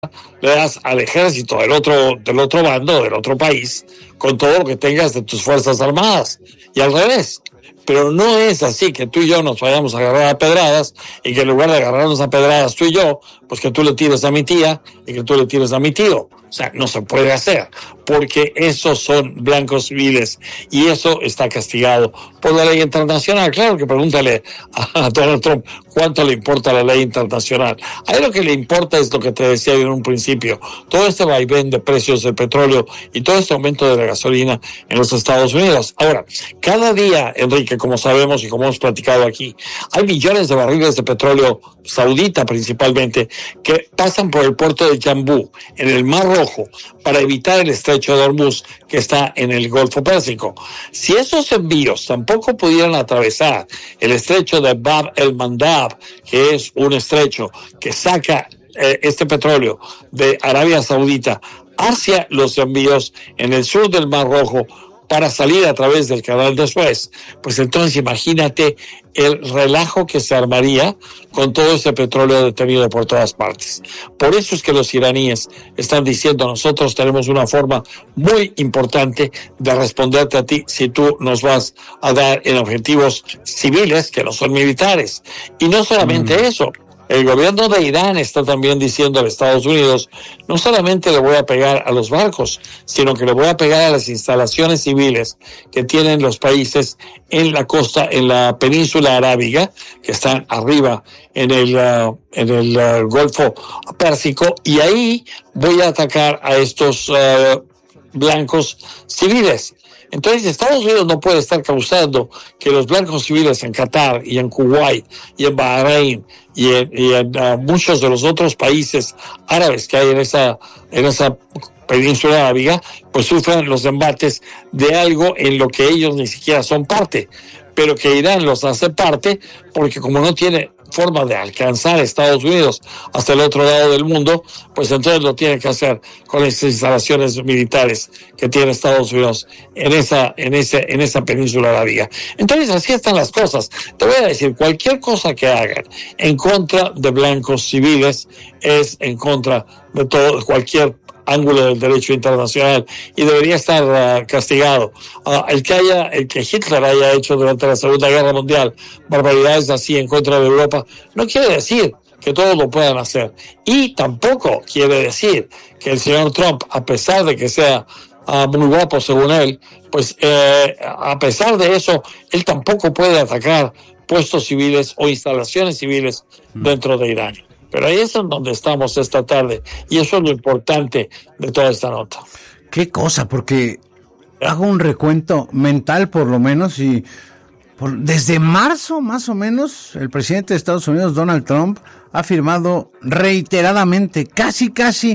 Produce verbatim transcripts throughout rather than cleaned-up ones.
le das al ejército del otro, del otro bando, del otro país, con todo lo que tengas de tus fuerzas armadas. Y al revés. Pero no es así que tú y yo nos vayamos a agarrar a pedradas y que en lugar de agarrarnos a pedradas tú y yo, pues que tú le tires a mi tía y que tú le tires a mi tío. O sea, no se puede hacer, porque esos son blancos civiles y eso está castigado por la ley internacional. Claro que pregúntale a Donald Trump cuánto le importa la ley internacional. A él lo que le importa es lo que te decía en un principio, todo este vaivén de precios del petróleo y todo este aumento de la gasolina en los Estados Unidos. Ahora, cada día, Enrique, como sabemos y como hemos platicado aquí, hay millones de barriles de petróleo saudita principalmente que pasan por el puerto de Yambú, en el Mar Rojo, para evitar el estrecho de Hormuz que está en el Golfo Pérsico. Si esos envíos tampoco pudieran atravesar el estrecho de Bab el Mandab, que es un estrecho que saca eh, este petróleo de Arabia Saudita hacia los envíos en el sur del Mar Rojo para salir a través del canal de Suez, pues entonces imagínate el relajo que se armaría con todo ese petróleo detenido por todas partes. Por eso es que los iraníes están diciendo, nosotros tenemos una forma muy importante de responderte a ti si tú nos vas a dar en objetivos civiles que no son militares. Y no solamente mm. eso, el gobierno de Irán está también diciendo a Estados Unidos, no solamente le voy a pegar a los barcos, sino que le voy a pegar a las instalaciones civiles que tienen los países en la costa, en la península arábiga, que están arriba en el, uh, en el uh, Golfo Pérsico, y ahí voy a atacar a estos uh, blancos civiles. Entonces Estados Unidos no puede estar causando que los blancos civiles en Qatar y en Kuwait y en Bahrein y en, y en uh, muchos de los otros países árabes que hay en esa, en esa península arábiga, pues sufran los embates de algo en lo que ellos ni siquiera son parte, pero que Irán los hace parte porque como no tiene forma de alcanzar a Estados Unidos hasta el otro lado del mundo, pues entonces lo tiene que hacer con las instalaciones militares que tiene Estados Unidos en esa, en ese, en esa península arábiga. Entonces así están las cosas. Te voy a decir, cualquier cosa que hagan en contra de blancos civiles es en contra de todo, cualquier ángulo del derecho internacional y debería estar uh, castigado. Uh, el que haya, el que Hitler haya hecho durante la Segunda Guerra Mundial barbaridades así en contra de Europa, no quiere decir que todos lo puedan hacer. Y tampoco quiere decir que el señor Trump, a pesar de que sea uh, muy guapo según él, pues eh, a pesar de eso, él tampoco puede atacar puestos civiles o instalaciones civiles dentro de Irán. Pero ahí es en donde estamos esta tarde, y eso es lo importante de toda esta nota. Qué cosa, porque hago un recuento mental por lo menos, y por, desde marzo más o menos, el presidente de Estados Unidos, Donald Trump, ha firmado reiteradamente, casi casi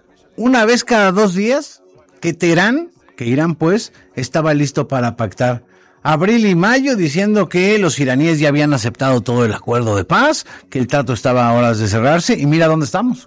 una vez cada dos días, que Teherán, que Irán pues, estaba listo para pactar. Abril y mayo diciendo que los iraníes ya habían aceptado todo el acuerdo de paz, que el trato estaba a horas de cerrarse, y mira dónde estamos.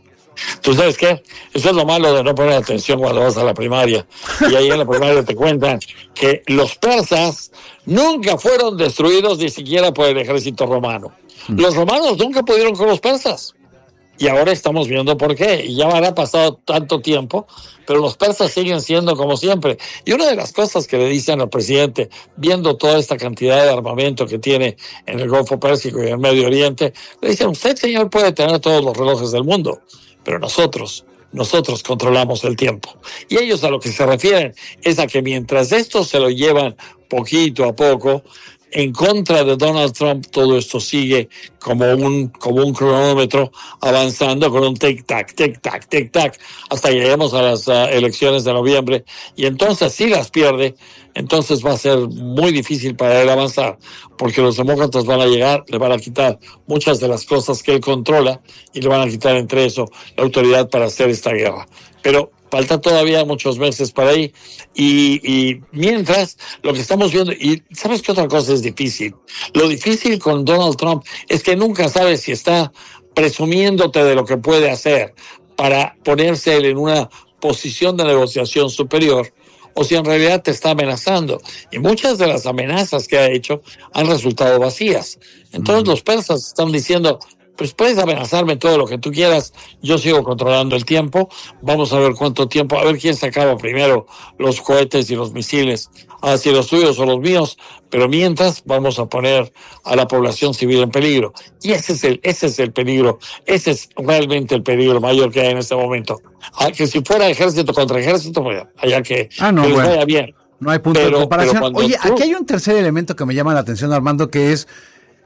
¿Tú sabes qué? Eso es lo malo de no poner atención cuando vas a la primaria. Y ahí en la primaria te cuentan que los persas nunca fueron destruidos ni siquiera por el ejército romano. Los romanos nunca pudieron con los persas. Y ahora estamos viendo por qué. Y ya habrá pasado tanto tiempo, pero los persas siguen siendo como siempre. Y una de las cosas que le dicen al presidente, viendo toda esta cantidad de armamento que tiene en el Golfo Pérsico y en el Medio Oriente, le dicen, usted, señor, puede tener todos los relojes del mundo, pero nosotros, nosotros controlamos el tiempo. Y ellos a lo que se refieren es a que mientras esto se lo llevan poquito a poco, en contra de Donald Trump, todo esto sigue como un, como un cronómetro avanzando con un tic-tac, tic-tac, tic-tac, hasta que lleguemos a las uh, elecciones de noviembre. Y entonces, si las pierde, entonces va a ser muy difícil para él avanzar, porque los demócratas van a llegar, le van a quitar muchas de las cosas que él controla y le van a quitar entre eso la autoridad para hacer esta guerra. Pero falta todavía muchos meses para ahí, y, y mientras lo que estamos viendo, y ¿sabes qué otra cosa es difícil? Lo difícil con Donald Trump es que nunca sabes si está presumiéndote de lo que puede hacer para ponerse él en una posición de negociación superior, o si en realidad te está amenazando. Y muchas de las amenazas que ha hecho han resultado vacías. Entonces mm. los persas están diciendo, pues puedes amenazarme todo lo que tú quieras, yo sigo controlando el tiempo, vamos a ver cuánto tiempo, a ver quién sacaba primero los cohetes y los misiles, ah, si los tuyos o los míos, pero mientras vamos a poner a la población civil en peligro. Y ese es el, ese es el peligro, ese es realmente el peligro mayor que hay en este momento. Ah, que si fuera ejército contra ejército, pues allá que, ah, no, que les bueno. vaya bien. No hay punto pero, de comparación. Oye, tú... aquí hay un tercer elemento que me llama la atención, Armando, que es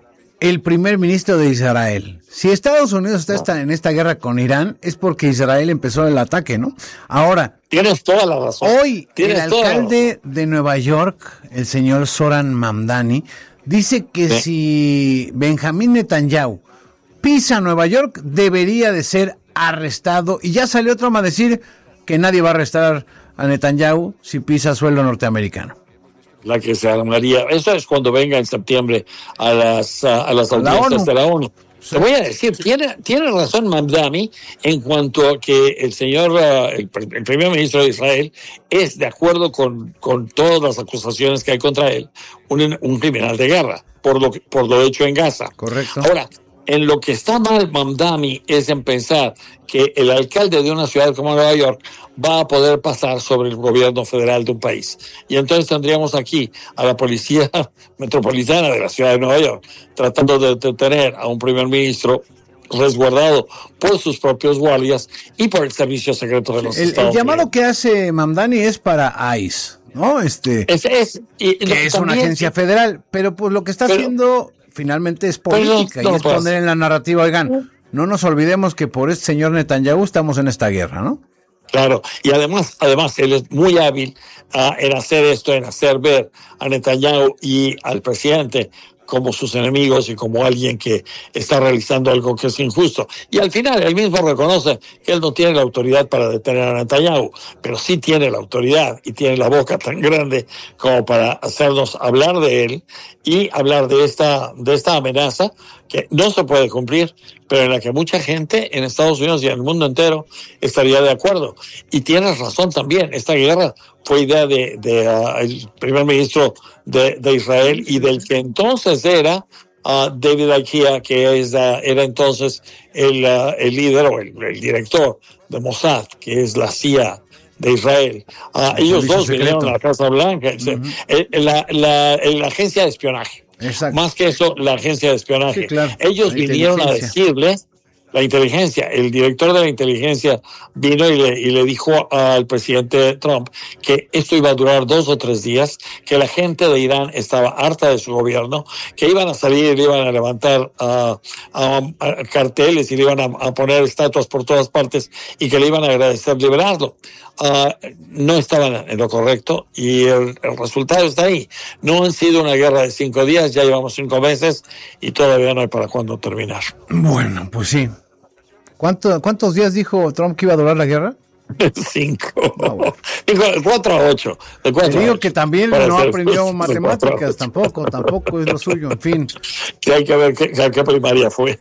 el primer ministro de Israel. Si Estados Unidos está, está en esta guerra con Irán, es porque Israel empezó el ataque, ¿no? Ahora, tienes toda la razón. Hoy el alcalde de Nueva York, el señor Zoran Mamdani, dice que sí. si Benjamín Netanyahu pisa Nueva York, debería de ser arrestado. Y ya salió Trump a decir que nadie va a arrestar a Netanyahu si pisa suelo norteamericano. La que se armaría, eso es cuando venga en septiembre a las a, a las audiencias de la ONU. Sí. Te voy a decir, tiene, tiene razón Mamdani en cuanto a que el señor, uh, el, el primer ministro de Israel, es de acuerdo con, con todas las acusaciones que hay contra él, un, un criminal de guerra, por lo, por lo hecho en Gaza. Correcto. Ahora, en lo que está mal Mamdani es en pensar que el alcalde de una ciudad como Nueva York va a poder pasar sobre el gobierno federal de un país. Y entonces tendríamos aquí a la policía metropolitana de la ciudad de Nueva York tratando de detener a un primer ministro resguardado por sus propios guardias y por el servicio secreto de los el, Estados Unidos. El llamado que hace Mamdani es para ICE, ¿no? Este, es, es, y, que no, es también, una agencia federal, pero pues lo que está pero, haciendo finalmente es política no, no, y es pues, poner en la narrativa, oigan, no nos olvidemos que por este señor Netanyahu estamos en esta guerra, ¿no? Claro, y además, además él es muy hábil uh, en hacer esto, en hacer ver a Netanyahu y al presidente como sus enemigos y como alguien que está realizando algo que es injusto. Y al final él mismo reconoce que él no tiene la autoridad para detener a Netanyahu, pero sí tiene la autoridad y tiene la boca tan grande como para hacernos hablar de él y hablar de esta, de esta amenaza que no se puede cumplir, pero en la que mucha gente en Estados Unidos y en el mundo entero estaría de acuerdo. Y tienes razón también, esta guerra fue idea de, de uh, el primer ministro de, de Israel y del que entonces era uh, David Aikia, que es, uh, era entonces el, uh, el líder o el, el director de Mossad, que es la C I A de Israel. Uh, ellos dos secreto. vinieron a la Casa Blanca, uh-huh. la, la, la agencia de espionaje. Exacto. Más que eso, la agencia de espionaje. Sí, claro. Ellos vinieron a decirle, la inteligencia, el director de la inteligencia vino y le, y le dijo al presidente Trump que esto iba a durar dos o tres días, que la gente de Irán estaba harta de su gobierno, que iban a salir y le iban a levantar uh, a, a carteles y le iban a, a poner estatuas por todas partes y que le iban a agradecer liberarlo. Uh, no estaban en lo correcto y el, el resultado está ahí. No han sido una guerra de cinco días, ya llevamos cinco meses y todavía no hay para cuándo terminar. Bueno, pues sí. ¿Cuánto, ¿Cuántos días dijo Trump que iba a durar la guerra? Cinco. Oh, bueno. Dijo de cuatro a ocho. De cuatro Te digo a ocho, que también no aprendió matemáticas, tampoco, tampoco es lo suyo, en fin. Sí, hay que ver qué, qué primaria fue.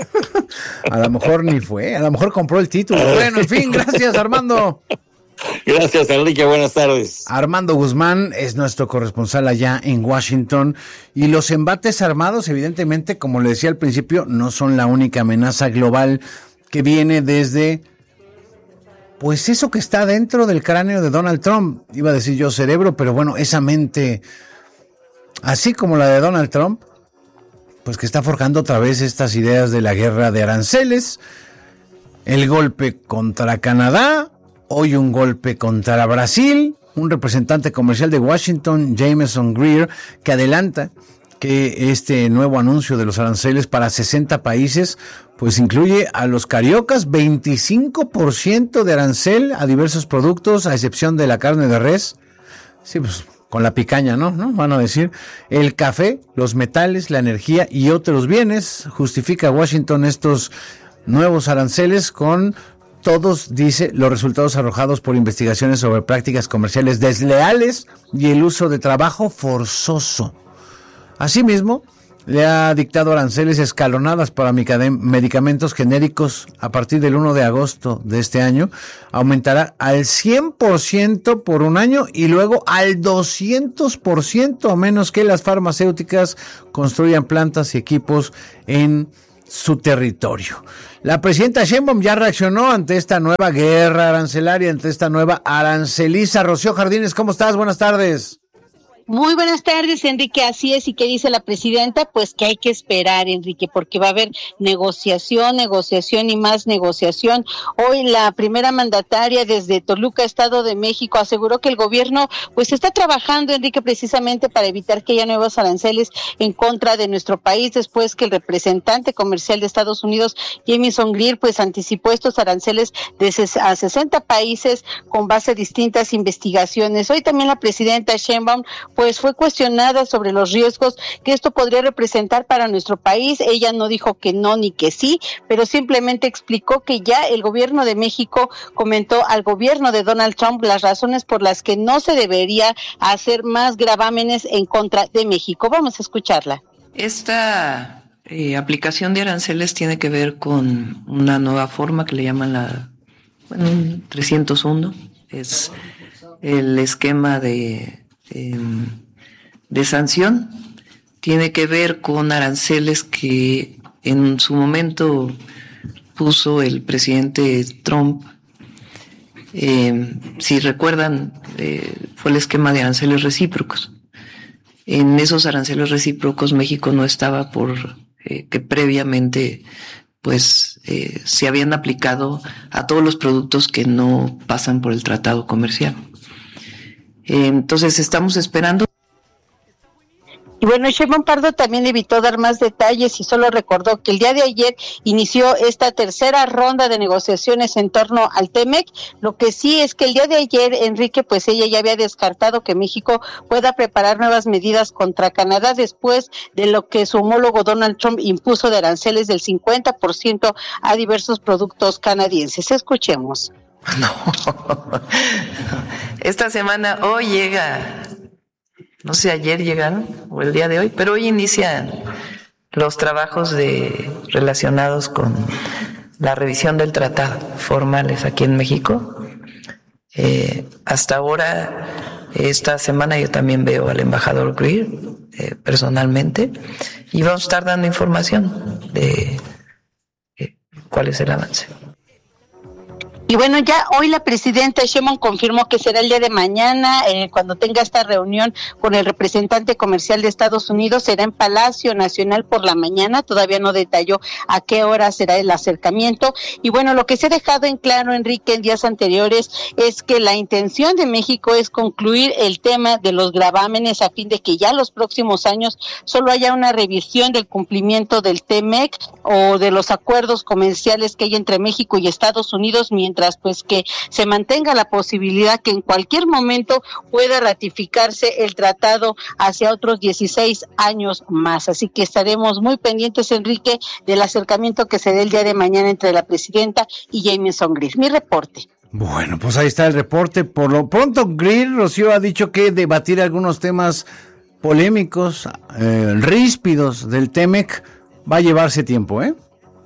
A lo mejor ni fue, a lo mejor compró el título. Bueno, en fin, gracias, Armando. Gracias, Enrique, buenas tardes. Armando Guzmán es nuestro corresponsal allá en Washington y los embates armados, evidentemente, como le decía al principio, no son la única amenaza global que viene desde, pues eso que está dentro del cráneo de Donald Trump, iba a decir yo cerebro, pero bueno, esa mente, así como la de Donald Trump, pues que está forjando otra vez estas ideas de la guerra de aranceles, el golpe contra Canadá, hoy un golpe contra Brasil, un representante comercial de Washington, Jameson Greer, que adelanta que este nuevo anuncio de los aranceles para sesenta países, pues incluye a los cariocas veinticinco por ciento de arancel a diversos productos, a excepción de la carne de res. Sí, pues con la picaña, ¿no? ¿no? Van a decir, el café, los metales, la energía y otros bienes. Justifica Washington estos nuevos aranceles con todos, dice, los resultados arrojados por investigaciones sobre prácticas comerciales desleales y el uso de trabajo forzoso. Asimismo, le ha dictado aranceles escalonadas para medicamentos genéricos a partir del primero de agosto de este año. Aumentará al cien por ciento por un año y luego al doscientos por ciento a menos que las farmacéuticas construyan plantas y equipos en su territorio. La presidenta Sheinbaum ya reaccionó ante esta nueva guerra arancelaria, ante esta nueva aranceliza. Rocío Jardines, ¿cómo estás? Buenas tardes. Muy buenas tardes, Enrique. Así es. ¿Y qué dice la presidenta? Pues que hay que esperar, Enrique, porque va a haber negociación, negociación y más negociación. Hoy la primera mandataria desde Toluca, Estado de México, aseguró que el gobierno pues está trabajando, Enrique, precisamente para evitar que haya nuevos aranceles en contra de nuestro país, después que el representante comercial de Estados Unidos, Jamieson Greer, pues anticipó estos aranceles de a sesenta países con base a distintas investigaciones. Hoy también la presidenta Sheinbaum pues fue cuestionada sobre los riesgos que esto podría representar para nuestro país. Ella no dijo que no ni que sí, pero simplemente explicó que ya el gobierno de México comentó al gobierno de Donald Trump las razones por las que no se debería hacer más gravámenes en contra de México. Vamos a escucharla. Esta eh, aplicación de aranceles tiene que ver con una nueva forma que le llaman la, bueno, trescientos uno, es el esquema de de sanción. Tiene que ver con aranceles que en su momento puso el presidente Trump. Eh, si recuerdan, eh, fue el esquema de aranceles recíprocos. En esos aranceles recíprocos México no estaba por eh, que previamente pues eh, se habían aplicado a todos los productos que no pasan por el tratado comercial. Entonces estamos esperando. Y bueno, Sheinbaum Pardo también evitó dar más detalles y solo recordó que el día de ayer inició esta tercera ronda de negociaciones en torno al T-M E C. Lo que sí es que el día de ayer, Enrique, pues ella ya había descartado que México pueda preparar nuevas medidas contra Canadá después de lo que su homólogo Donald Trump impuso de aranceles del cincuenta por ciento a diversos productos canadienses. Escuchemos. No, esta semana, hoy llega, no sé, ayer llegaron, o el día de hoy, pero hoy inician los trabajos de relacionados con la revisión del tratado, formales aquí en México. Eh, hasta ahora, esta semana yo también veo al embajador Greer, eh, personalmente, y vamos a estar dando información de eh, cuál es el avance. Y bueno, ya hoy la presidenta Sheinbaum confirmó que será el día de mañana, eh, cuando tenga esta reunión con el representante comercial de Estados Unidos, será en Palacio Nacional por la mañana, todavía no detalló a qué hora será el acercamiento. Y bueno, lo que se ha dejado en claro, Enrique, en días anteriores, es que la intención de México es concluir el tema de los gravámenes a fin de que ya los próximos años solo haya una revisión del cumplimiento del T-M E C o de los acuerdos comerciales que hay entre México y Estados Unidos, mientras pues que se mantenga la posibilidad que en cualquier momento pueda ratificarse el tratado hacia otros dieciséis años más. Así que estaremos muy pendientes, Enrique, del acercamiento que se dé el día de mañana entre la presidenta y Jamieson Greer. Mi reporte. Bueno, pues ahí está el reporte. Por lo pronto, Greer, Rocío, ha dicho que debatir algunos temas polémicos, eh, ríspidos del T-M E C va a llevarse tiempo, ¿eh?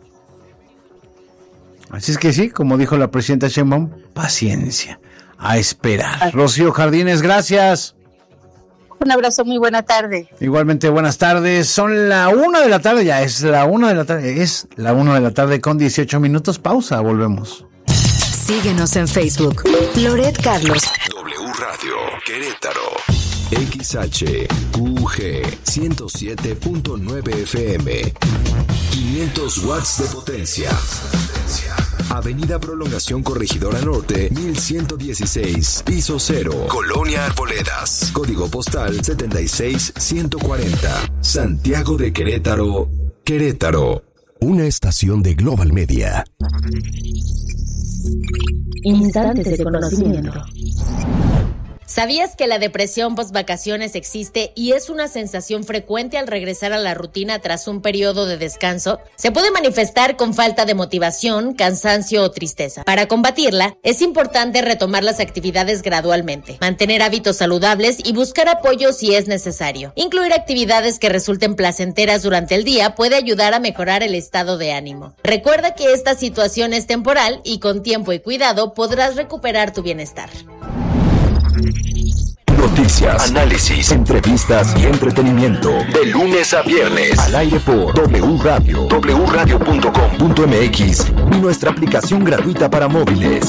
Así es que sí, como dijo la presidenta Sheinbaum, paciencia, a esperar. Rocío Jardines, gracias. Un abrazo, muy buena tarde. Igualmente, buenas tardes. Son la una de la tarde, ya es la una de la tarde, es la una de la tarde con dieciocho minutos. Pausa, volvemos. Síguenos en Facebook, Loret Carlos. W Radio Querétaro. X H U G ciento siete punto nueve F M. quinientos watts de potencia. Avenida Prolongación Corregidora Norte, mil ciento dieciséis, piso cero, Colonia Arboledas. Código postal setenta y seis ciento cuarenta. Santiago de Querétaro, Querétaro. Una estación de Global Media. Instantes de conocimiento. ¿Sabías que la depresión post-vacaciones existe y es una sensación frecuente al regresar a la rutina tras un periodo de descanso? Se puede manifestar con falta de motivación, cansancio o tristeza. Para combatirla, es importante retomar las actividades gradualmente, mantener hábitos saludables y buscar apoyo si es necesario. Incluir actividades que resulten placenteras durante el día puede ayudar a mejorar el estado de ánimo. Recuerda que esta situación es temporal y con tiempo y cuidado podrás recuperar tu bienestar. Noticias, análisis, entrevistas y entretenimiento. De lunes a viernes. Al aire por W Radio, w radio punto com punto m x y nuestra aplicación gratuita para móviles.